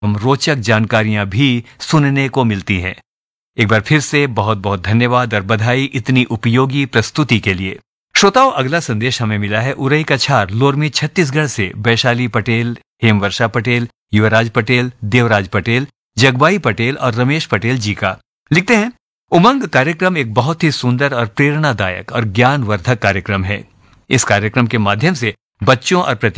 रोचक जानकारियां भी सुनने को मिलती हैं। एक बार फिर से बहुत बहुत धन्यवाद और बधाई इतनी उपयोगी प्रस्तुति के लिए। श्रोताओं, अगला संदेश हमें मिला है उरई कछार, लोरमी, छत्तीसगढ़ से वैशाली पटेल, हेमवर्षा पटेल, युवराज पटेल, देवराज पटेल, जगबाई पटेल और रमेश पटेल जी का। लिखते हैं, उमंग कार्यक्रम एक बहुत ही सुंदर और प्रेरणादायक और ज्ञानवर्धक कार्यक्रम है। इस कार्यक्रम के माध्यम से बच्चों और